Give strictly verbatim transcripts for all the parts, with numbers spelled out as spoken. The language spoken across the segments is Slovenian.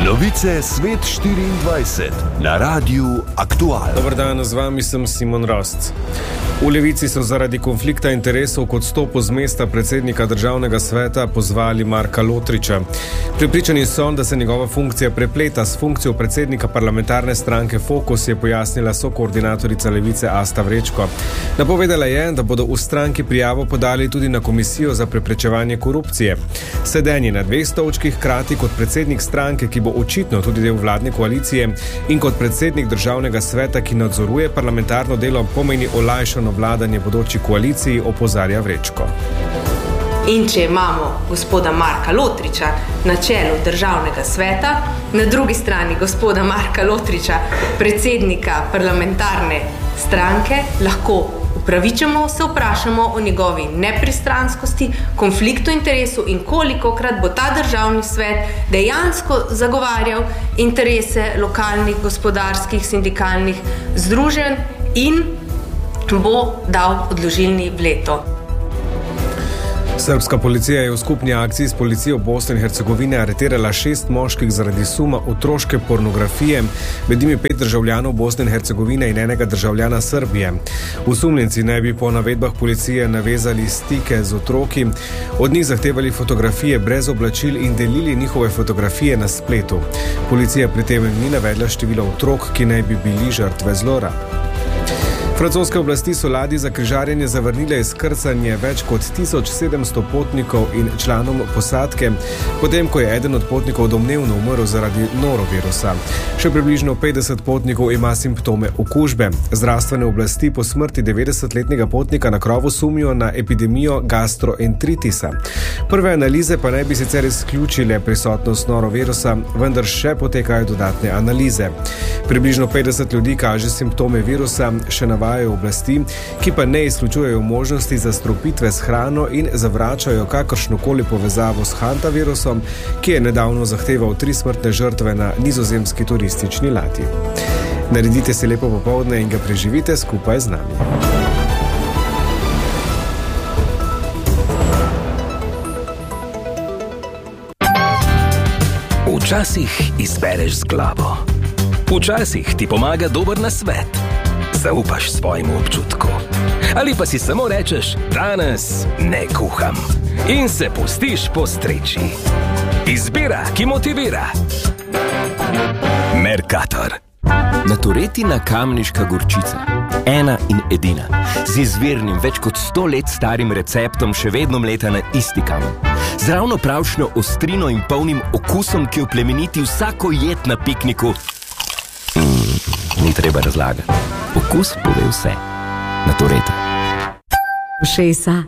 Novice Svet štiriindvajset na Radiu Aktual. Dobar dan, z vami sem Simon Rost. V Levici so zaradi konflikta interesov k odstopu z mesta predsednika državnega sveta pozvali Marka Lotriča. Prepričani so, da se njegova funkcija prepleta s funkcijo predsednika parlamentarne stranke Fokus, je pojasnila sokoordinatorica Levice Asta Vrečko. Napovedala je, da bodo v stranki prijavo podali tudi na Komisijo za preprečevanje korupcije. Sedenje na dveh stolčkih hkrati kot predsednik stranke, ki bo očitno tudi del vladne koalicije, in kot predsednik državnega sveta, ki nadzoruje parlamentarno delo, pomeni olajšano vladanje bodoči koaliciji, opozarja Vrečko. In če imamo gospoda Marka Lotriča na čelu državnega sveta, na drugi strani gospoda Marka Lotriča, predsednika parlamentarne stranke, lahko upravičeno se vprašamo o njegovi nepristranskosti, konfliktu interesov in kolikokrat bo ta državni svet dejansko zagovarjal interese lokalnih, gospodarskih, sindikalnih združenj in bo dal odložilni veto. Srbska policija je v skupni akciji s policijo Bosne in Hercegovine aretirala šest moških zaradi suma otroške pornografije, med njimi pet državljanov Bosne in Hercegovine in enega državljana Srbije. Osumljenci naj bi po navedbah policije navezali stike z otroki, od njih zahtevali fotografije brez oblačil in delili njihove fotografije na spletu. Policija pri tem ni navedla število otrok, ki naj bi bili žrtve zlorab. Francoske oblasti so ladji za križarjenje zavrnile izkrcanje več kot tisoč sedemsto potnikov in članom posadke, potem ko je eden od potnikov domnevno umrl zaradi norovirusa. Še približno petdeset potnikov ima simptome okužbe. Zdravstvene oblasti po smrti devetdesetletnega potnika na krovu sumijo na epidemijo gastroentritisa. Prve analize pa naj bi sicer izključile prisotnost norovirusa, vendar še potekajo dodatne analize. Približno petdeset ljudi kaže simptome virusa, še navajajo oblasti, ki pa ne izključujejo možnosti zastrupitve s hrano in zavračajo kakršnokoli povezavo s hantavirusom, ki je nedavno zahteval tri smrtne žrtve na nizozemski turistični ladji. Naredite si lepo popoldne in ga preživite skupaj z nami. Včasih izbereš z glavo. Včasih ti pomaga dober nasvet. Zaupaš svojemu občutku. Ali pa si samo rečeš, danes ne kuham. In se pustiš postreči. Izbira, ki motivira. Mercator. Naturetina kamniška gorčica. Ena in edina. Z izvirnim, več kot sto let starim receptom še vedno mleta na isti kamen. Z ravno pravšno ostrino in polnim okusom, ki oplemeniti vsako jed na pikniku. Mm, ni treba razlagati. Okus pove vse. Natureta. Ušesa.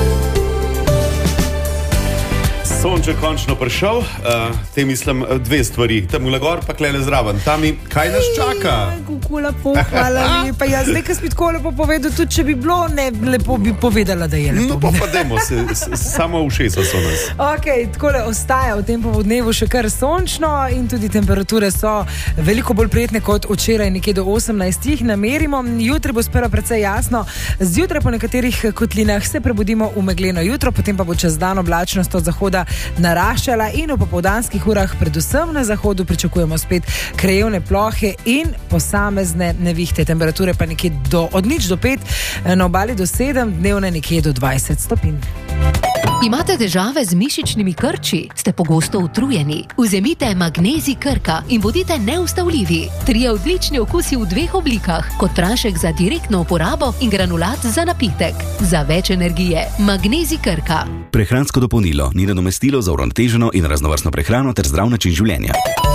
Sonček končno prišel, uh, te mislim dve stvari. Tam gor pa klele zraven. Tami, kaj nas čaka? Kako lepo, hvala lepa. Ja, zdaj, ko si tako lepo povedal, tudi če bi bilo ne lepo, bi povedala, da je lepo. No, pa pa dajmo se, s, samo ušesa so nas. Ok, takole ostaja v tem povodnevu še kar sončno in tudi temperature so veliko bolj prijetne kot včeraj, nekje do osemnajst namerimo. Jutri bo sprva precej jasno. Zjutraj po nekaterih kotlinah se prebudimo v megleno jutro, potem pa bo čez dan oblačnost od zahoda naraščala in v popoldanskih urah predvsem na zahodu pričakujemo spet krajevne plohe in posamezne nevihte. Temperature pa nekje do, od nič do pet, na obali do sedem, dnevne nekje do dvajset stopinj. Imate težave z mišičnimi krči? Ste pogosto utrujeni? Vzemite Magnezij Krka in bodite neustavljivi. Trije odlični okusi v dveh oblikah, kot prašek za direktno uporabo in granulat za napitek. Za več energije, Magnezij Krka. Prehransko dopolnilo ni nadomestilo za uravnoteženo in raznovrstno prehrano ter zdrav način življenja.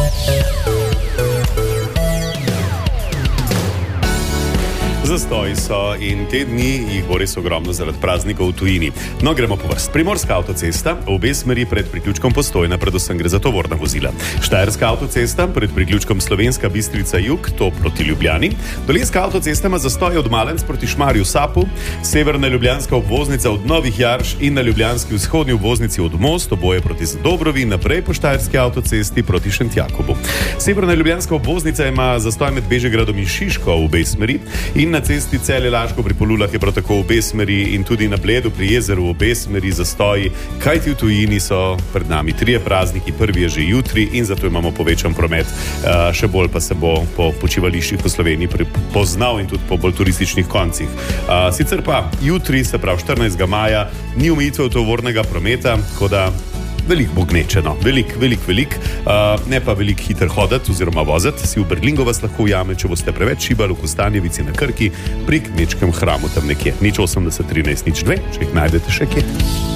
Zastoji so in te dni jih bo res ogromno zaradi praznikov v tujini. No, gremo po vrst. Primorska avtocesta, obe smeri pred priključkom Postojna, predvsem gre za tovorna vozila. Štajerska avtocesta pred priključkom Slovenska Bistrica jug, to proti Ljubljani. Dolenjska avtocesta ima zastoje od Malenc proti Šmarju Sapu, severna ljubljanska obvoznica od Novih Jarš in na ljubljanski vzhodni obvoznici od Most, oboje proti Zadobrovi, naprej po Štajerski avtocesti proti Šentjakobu. Severna ljubljanska obvoznica ima zastoj med Bežigradom in Šiško v obe smeri in na cesti Celje-Laško pri Polulah je prav tako v obe smeri in tudi na Bledu pri jezeru v obe smeri zastoji, kajti v tujini so pred nami trije prazniki, prvi je že jutri in zato imamo povečan promet. Uh, še bolj pa se bo po počivališčih po Sloveniji poznal in tudi po bolj turističnih koncih. Uh, sicer pa jutri, se pravi štirinajstega maja, ni omejitve tovornega prometa, tako da velik bo gnečeno, velik, velik, velik, uh, ne pa velik hiter hodati oziroma vozati. Si v Berlingo vas lahko ujame, če boste preveč šibali v Kostanjevici na Krki pri Kmečkem hramu tam nekje. Nič osemdeset trinajst nič dve, če jih najdete še kje.